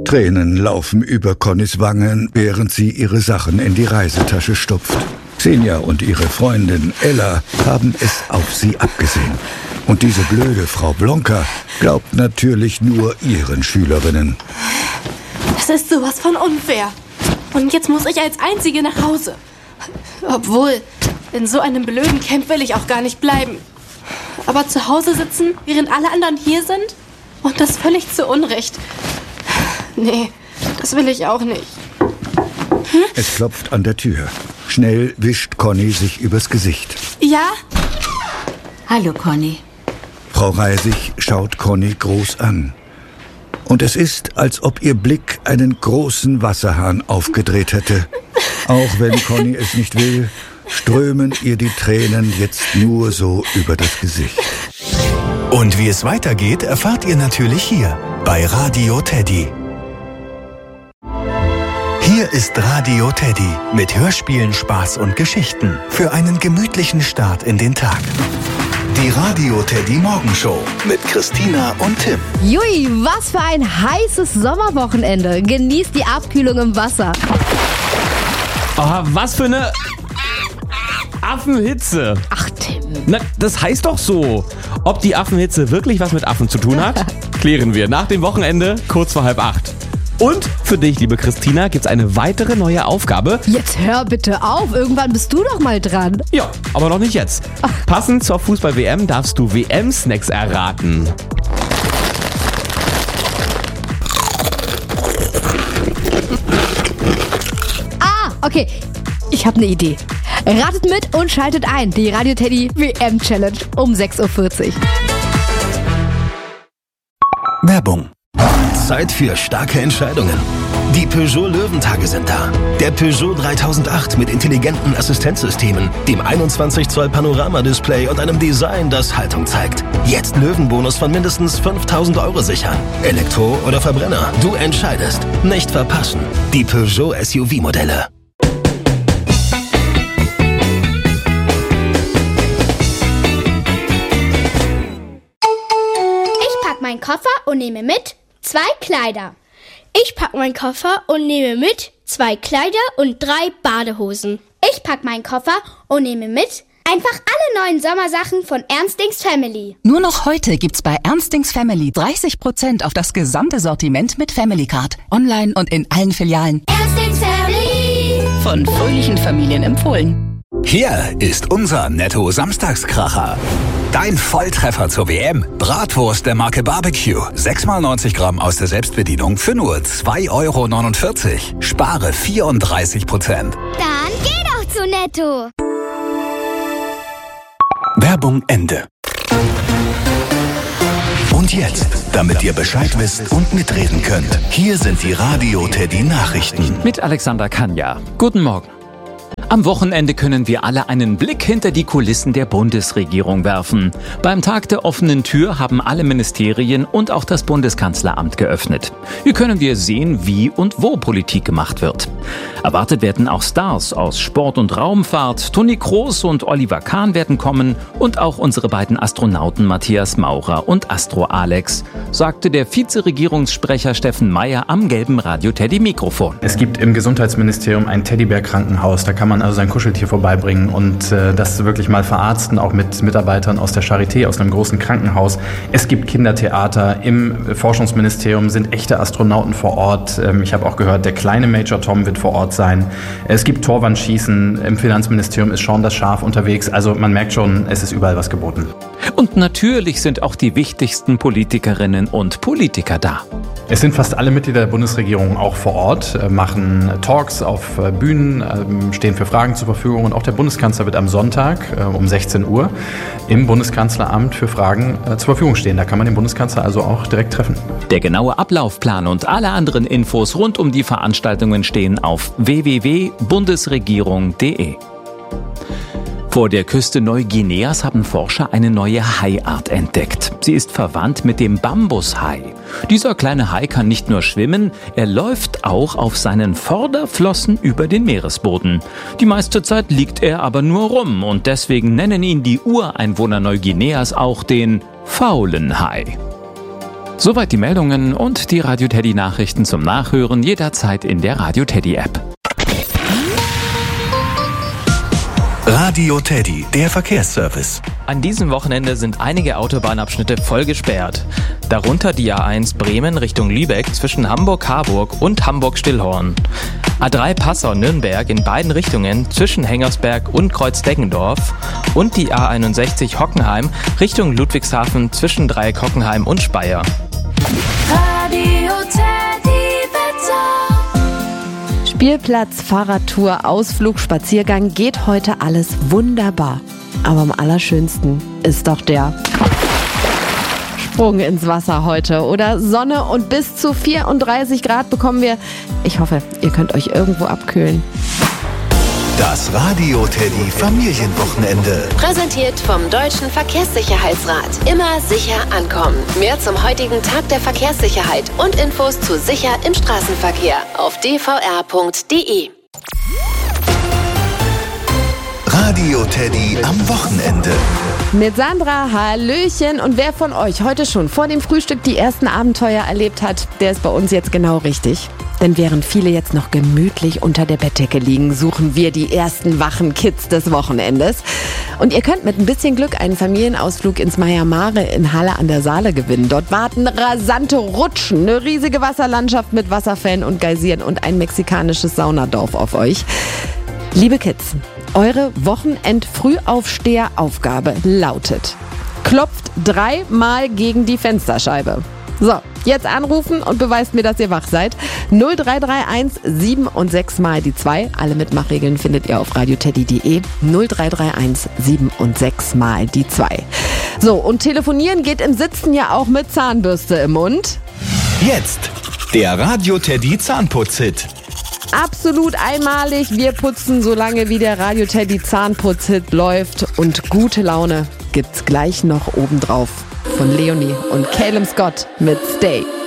Tränen laufen über Connys Wangen, während sie ihre Sachen in die Reisetasche stopft. Xenia und ihre Freundin Ella haben es auf sie abgesehen. Und diese blöde Frau Blonka glaubt natürlich nur ihren Schülerinnen. Das ist sowas von unfair. Und jetzt muss ich als Einzige nach Hause. Obwohl, in so einem blöden Camp will ich auch gar nicht bleiben. Aber zu Hause sitzen, während alle anderen hier sind? Und das völlig zu Unrecht. Nee, das will ich auch nicht. Es klopft an der Tür. Schnell wischt Conny sich übers Gesicht. Ja? Hallo, Conny. Frau Reisig schaut Conny groß an. Und es ist, als ob ihr Blick einen großen Wasserhahn aufgedreht hätte. Auch wenn Conny es nicht will, strömen ihr die Tränen jetzt nur so über das Gesicht. Und wie es weitergeht, erfahrt ihr natürlich hier bei Radio Teddy. Hier ist Radio Teddy mit Hörspielen, Spaß und Geschichten für einen gemütlichen Start in den Tag. Die Radio Teddy Morgenshow mit Christina und Tim. Jui, was für ein heißes Sommerwochenende. Genießt die Abkühlung im Wasser. Oh, was für eine Affenhitze. Ach, Tim. Na, das heißt doch so. Ob die Affenhitze wirklich was mit Affen zu tun hat, klären wir nach dem Wochenende kurz vor 7:30. Und für dich, liebe Christina, gibt's eine weitere neue Aufgabe. Jetzt hör bitte auf, irgendwann bist du doch mal dran. Ja, aber noch nicht jetzt. Passend zur Fußball-WM darfst du WM-Snacks erraten. Okay, ich habe eine Idee. Ratet mit und schaltet ein. Die Radio Teddy WM Challenge um 6:40 Uhr. Werbung. Zeit für starke Entscheidungen. Die Peugeot Löwentage sind da. Der Peugeot 3008 mit intelligenten Assistenzsystemen, dem 21 Zoll Panoramadisplay und einem Design, das Haltung zeigt. Jetzt Löwenbonus von mindestens 5.000 € sichern. Elektro oder Verbrenner, du entscheidest. Nicht verpassen. Die Peugeot SUV-Modelle. Ich pack meinen Koffer und nehme mit 2 Kleider. Ich pack meinen Koffer und nehme mit 2 Kleider und 3 Badehosen. Ich pack meinen Koffer und nehme mit einfach alle neuen Sommersachen von Ernstings Family. Nur noch heute gibt's bei Ernstings Family 30% auf das gesamte Sortiment mit Family Card. Online und in allen Filialen. Ernstings Family. Von fröhlichen Familien empfohlen. Hier ist unser Netto-Samstagskracher. Dein Volltreffer zur WM. Bratwurst der Marke Barbecue. 6x90 Gramm aus der Selbstbedienung für nur 2,49 €. Spare 34%. Dann geh doch zu Netto. Werbung Ende. Und jetzt, damit ihr Bescheid wisst und mitreden könnt, hier sind die Radio Teddy Nachrichten. Mit Alexander Kanja. Guten Morgen. Am Wochenende können wir alle einen Blick hinter die Kulissen der Bundesregierung werfen. Beim Tag der offenen Tür haben alle Ministerien und auch das Bundeskanzleramt geöffnet. Hier können wir sehen, wie und wo Politik gemacht wird. Erwartet werden auch Stars aus Sport und Raumfahrt. Toni Kroos und Oliver Kahn werden kommen und auch unsere beiden Astronauten Matthias Maurer und Astro Alex, sagte der Vizeregierungssprecher Steffen Meyer am gelben Radio Teddy Mikrofon. Es gibt im Gesundheitsministerium ein Teddybär-Krankenhaus. Da kann man also sein Kuscheltier vorbeibringen und das wirklich mal verarzten, auch mit Mitarbeitern aus der Charité, aus einem großen Krankenhaus. Es gibt Kindertheater. Im Forschungsministerium sind echte Astronauten vor Ort. Ich habe auch gehört, der kleine Major Tom wird vor Ort sein. Es gibt Torwandschießen. Im Finanzministerium ist Sean das Schaf unterwegs. Also man merkt schon, es ist überall was geboten. Und natürlich sind auch die wichtigsten Politikerinnen und Politiker da. Es sind fast alle Mitglieder der Bundesregierung auch vor Ort, machen Talks auf Bühnen, stehen für Fragen zur Verfügung. Und auch der Bundeskanzler wird am Sonntag um 16 Uhr im Bundeskanzleramt für Fragen zur Verfügung stehen. Da kann man den Bundeskanzler also auch direkt treffen. Der genaue Ablaufplan und alle anderen Infos rund um die Veranstaltungen stehen auf www.bundesregierung.de. Vor der Küste Neuguineas haben Forscher eine neue Haiart entdeckt. Sie ist verwandt mit dem Bambushai. Dieser kleine Hai kann nicht nur schwimmen, er läuft auch auf seinen Vorderflossen über den Meeresboden. Die meiste Zeit liegt er aber nur rum und deswegen nennen ihn die Ureinwohner Neuguineas auch den faulen Hai. Soweit die Meldungen und die Radio Teddy Nachrichten zum Nachhören jederzeit in der Radio Teddy App. Radio Teddy, der Verkehrsservice. An diesem Wochenende sind einige Autobahnabschnitte voll gesperrt. Darunter die A1 Bremen Richtung Lübeck zwischen Hamburg-Harburg und Hamburg-Stillhorn. A3 Passau-Nürnberg in beiden Richtungen zwischen Hengersberg und Kreuz-Deggendorf. Und die A61 Hockenheim Richtung Ludwigshafen zwischen Dreieck Hockenheim und Speyer. Radio Teddy Wetter. Spielplatz, Fahrradtour, Ausflug, Spaziergang, geht heute alles wunderbar. Aber am allerschönsten ist doch der Sprung ins Wasser heute. Oder Sonne und bis zu 34 Grad bekommen wir. Ich hoffe, ihr könnt euch irgendwo abkühlen. Das Radio Teddy Familienwochenende. Präsentiert vom Deutschen Verkehrssicherheitsrat. Immer sicher ankommen. Mehr zum heutigen Tag der Verkehrssicherheit und Infos zu sicher im Straßenverkehr auf dvr.de. Radio Teddy am Wochenende. Mit Sandra, hallöchen. Und wer von euch heute schon vor dem Frühstück die ersten Abenteuer erlebt hat, der ist bei uns jetzt genau richtig. Denn während viele jetzt noch gemütlich unter der Bettdecke liegen, suchen wir die ersten wachen Kids des Wochenendes. Und ihr könnt mit ein bisschen Glück einen Familienausflug ins Maya Mare in Halle an der Saale gewinnen. Dort warten rasante Rutschen, eine riesige Wasserlandschaft mit Wasserfällen und Geysiren und ein mexikanisches Saunadorf auf euch. Liebe Kids, eure Wochenend-Frühaufsteher-Aufgabe lautet: klopft 3-mal gegen die Fensterscheibe. So, jetzt anrufen und beweist mir, dass ihr wach seid. 0331 7 und 6 mal die 2. Alle Mitmachregeln findet ihr auf radioteddy.de. 0331 7 und 6 mal die 2. So, und telefonieren geht im Sitzen ja auch mit Zahnbürste im Mund. Jetzt der Radio Teddy Zahnputz-Hit. Absolut einmalig. Wir putzen so lange, wie der Radio Teddy Zahnputz-Hit läuft. Und gute Laune gibt's gleich noch obendrauf. Von Leonie und Caleb Scott mit Stay.